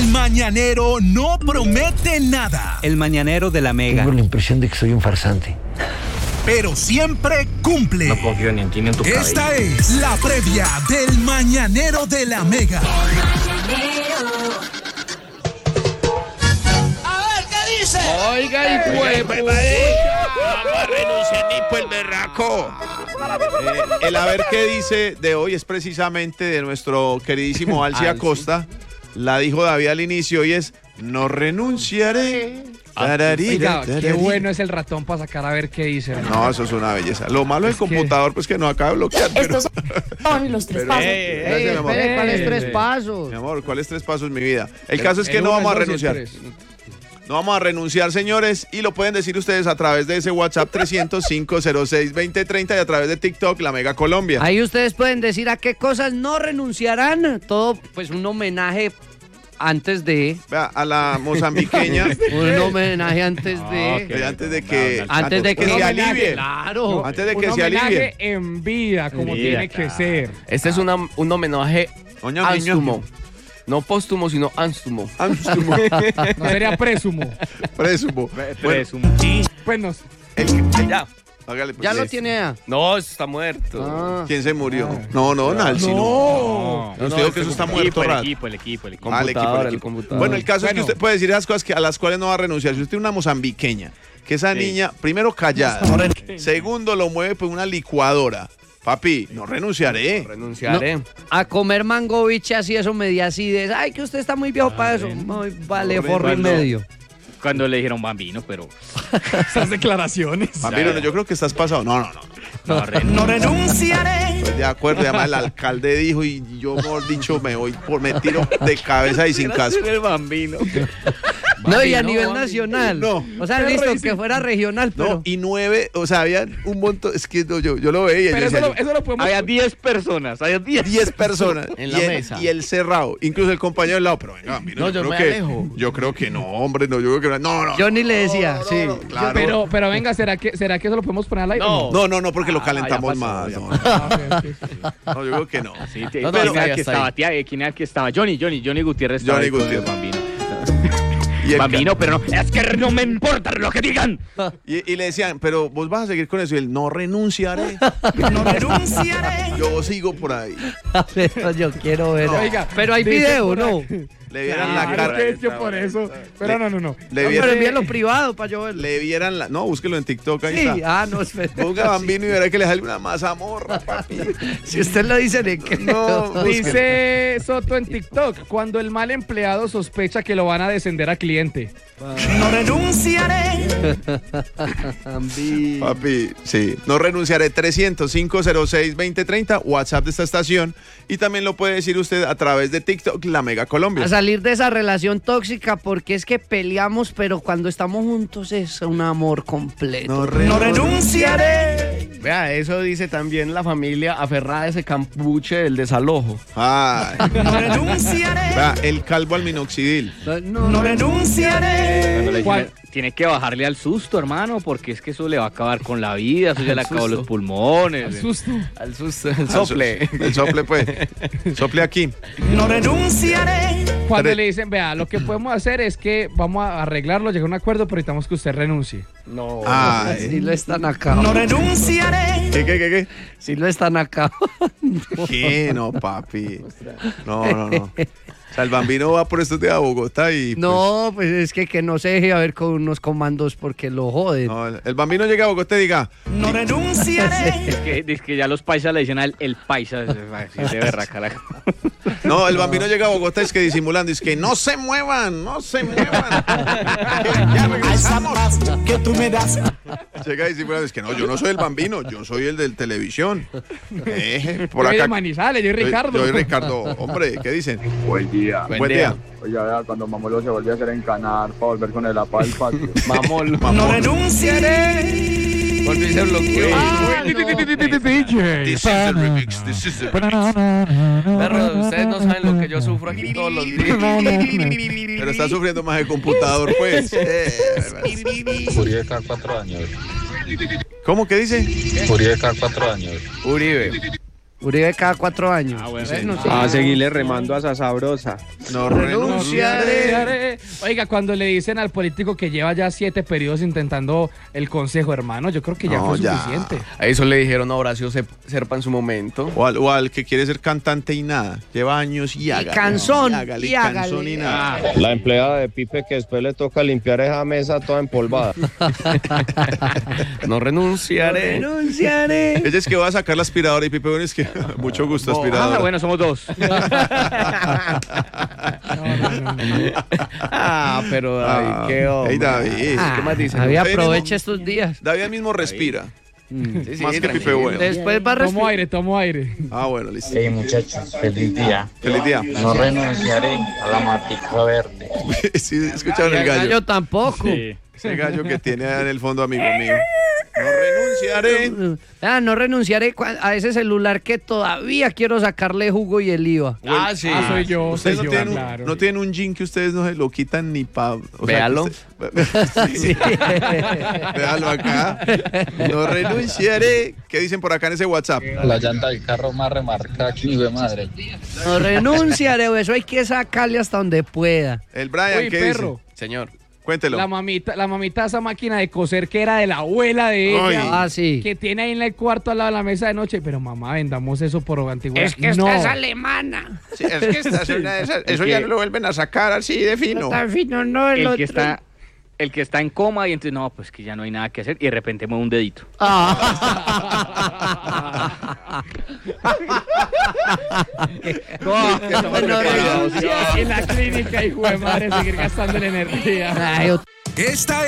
El mañanero no promete nada. El mañanero de la Mega. Tengo la impresión de que soy un farsante. Pero siempre cumple. No confío ni en ti ni en tu cabello. Esta es la previa del mañanero de la Mega. Oiga, y pues, vamos a renunciar ni por el berraco. El a ver qué dice de hoy es precisamente de nuestro queridísimo Alci Acosta. La dijo David al inicio y es: no renunciaré. Oiga, qué bueno es el ratón para sacar a ver qué dice. No, eso es una belleza. Lo malo del computador, pues que no acaba de bloquear. Estos son los tres pasos. Gracias, mi amor. ¿Cuáles 3 pasos? Mi amor, ¿cuáles 3 pasos, mi vida? El caso es que no vamos a renunciar. No vamos a renunciar, señores, y lo pueden decir ustedes a través de ese WhatsApp 300-506-2030 y a través de TikTok, La Mega Colombia. Ahí ustedes pueden decir a qué cosas no renunciarán. Todo, pues, un homenaje antes de... Vea, a la mozambiqueña. Un homenaje antes de... Antes de que... Antes de que se alivie. Claro. Antes de que un se alivie. homenaje en vida, como tiene que ser. Este es un homenaje ánstumo. No póstumo, sino ánstumo. Ánstumo. No sería présumo. Présumo. Présumo. Pues no. Ya. Hágale, pues. Ya lo tiene ya. No, está muerto. ¿Quién se murió? No, Nalsi, no. Nos dijo que eso está muerto, El Rad. equipo. El equipo. Computador. Bueno, el caso es que usted puede decir esas cosas a las cuales no va a renunciar. Si usted tiene una mozambiqueña, que esa niña, primero callada, segundo lo mueve por una licuadora. Papi, no renunciaré. Renunciaré. A comer mangoviche así, eso media acidez. Ay, que usted está muy viejo para eso. Vale, forro y medio. Cuando le dijeron bambino, pero... Esas declaraciones. Bambino, yo creo que estás pasado. No. No renunciaré. Pues de acuerdo, además el alcalde dijo y yo, mejor dicho, me tiro de cabeza y sin casco. El bambino. No, y a nivel nacional. No. O sea, listo, que fuera regional, pero... No, y 9, o sea, había un montón, es que no, yo lo veía. Pero yo decía, eso lo podemos... Había 10 personas, 10 personas En la mesa. y el cerrado, incluso el compañero del lado, pero venga, mira, No, yo me alejo. yo creo que no, hombre, no, yo creo que no. Yo ni le decía, sí. Claro. Pero venga, ¿será que eso lo podemos poner al aire? No, porque lo calentamos ya pasó, más. ya No, Okay. yo creo que no. Sí, No, ¿quién ya era que está estaba? ahí. Tía, ¿quién era que estaba? Johnny Gutiérrez. estaba Johnny ahí con el Gutiérrez. bambino. Y el Bambino, pero no, es que no me importa lo que digan. Y le decían, pero vos vas a seguir con eso. Y él, no renunciaré. No renunciaré. Yo sigo por ahí. Pero yo quiero ver. Oiga, pero hay dice video, por ¿no? ahí. Le vieran Claro, la cara. es que por eso. Pero no. Le Pero vieran, envíalo privado para yo verlo. le vieran la. No, búsquelo en TikTok, ahí Sí, está. no, espera. Busca Bambino y verá que le sale una mazamorra, papi. Si usted lo dice, ¿de qué? No, Dice Soto en TikTok, cuando el mal empleado sospecha que lo van a descender a cliente. No renunciaré. Papi, sí. No renunciaré. 300-506-2030, WhatsApp de esta estación. Y también lo puede decir usted a través de TikTok, La Mega Colombia. A salir de esa relación tóxica, porque es que peleamos, pero cuando estamos juntos es un amor completo. No renunciaré. Vea, eso dice también la familia aferrada a ese campuche del desalojo. Ay. No renunciaré. Vea, el calvo al minoxidil. No renunciaré. Cuando le ¿Cuál? dicen, tiene que bajarle al susto, hermano, porque es que eso le va a acabar con la vida, eso ya le acabó los pulmones. Susto. Al sople. El sople, pues. Sople aquí. No renunciaré. Cuando Pero- le dicen, vea, lo que podemos hacer es que vamos a arreglarlo, llegar a un acuerdo, pero necesitamos que usted renuncie. No. Sí lo están acá. No renunciaré. ¿Qué? Sí lo están acá. ¿Qué? No, papi. No. O sea, el Bambino va por estos días a Bogotá y... No, pues es que no se deje a ver con unos comandos porque lo joden. No, el Bambino llega a Bogotá y diga... No renunciaré. Es que ya los paisas le dicen a él el paisa, así de berraca la- No, el Bambino llega a Bogotá y es que disimulando, es que no se muevan. Ya regresamos. Que tú me das. Llega disimulando, es que no, yo no soy el Bambino, yo soy el del televisión. Por Yo soy de acá... Manizales, yo soy Ricardo. Yo soy Ricardo. Hombre, ¿qué dicen? Buen día. Buen día. Oiga, vea, cuando Mamolo se volvió a hacer encanar para volver con el apa del patio. Mamol. No renunciaré. Volvió y se bloqueó. This is the remix. Perro, ustedes no saben lo que yo sufro aquí todos los días. Pero está sufriendo más el computador, pues. Uribe está 4 años. ¿Cómo que dice? Uribe está 4 años. Uribe. Uribe cada 4 años. Bueno, sí. A seguirle remando a esa sabrosa. No renunciaré. Oiga, cuando le dicen al político que lleva ya 7 periodos intentando el consejo, hermano, yo creo que ya fue suficiente. A eso le dijeron a Horacio Serpa en su momento. O al que quiere ser cantante y nada. Lleva años y hágale. Canzón. Hágale, Y canzón y nada. La empleada de Pipe que después le toca limpiar esa mesa toda empolvada. No renunciaré. Renunciaré. Ella es que va a sacar la aspiradora y Pipe, bueno, es que mucho gusto, aspiradora. Bueno, somos 2. Pero David, qué hombre. Hey, David. ¿Qué más dicen? David, aprovecha estos días. David mismo respira. Sí, Más que tranquilo. Pipe bueno. Después va a respirar. Tomo aire. Ah, bueno, listo. Hey muchachos, feliz día. Feliz día. No renunciaré a la matica verde. Sí, escucharon el El gallo. gallo tampoco. Ese gallo que tiene en el fondo, amigo mío. No renunciaré. No renunciaré a ese celular que todavía quiero sacarle jugo y el IVA. Sí. Soy yo. Ustedes soy no yo, tienen, claro. no tienen un jean que ustedes no se lo quitan ni pa... Véalo. Sí. Véalo acá. No renunciaré. ¿Qué dicen por acá en ese WhatsApp? La llanta del carro más remarcada que mi madre. No renunciaré, eso hay que sacarle hasta donde pueda. El Brian, Uy, ¿qué perro. dice? Señor. Cuéntelo. La mamita, esa máquina de coser que era de la abuela de ella. Ay. Sí. Que tiene ahí en el cuarto al lado de la mesa de noche. Pero mamá, vendamos eso por antigüedad. Es que esta es alemana. Sí, es que esta es una de esas, eso ya no lo vuelven a sacar así de fino. Tan fino, no el El que otro. está en coma y entonces, no, pues que ya no hay nada que hacer y de repente mueve un dedito. En la clínica, hijo de madre, seguir gastando la energía. Esta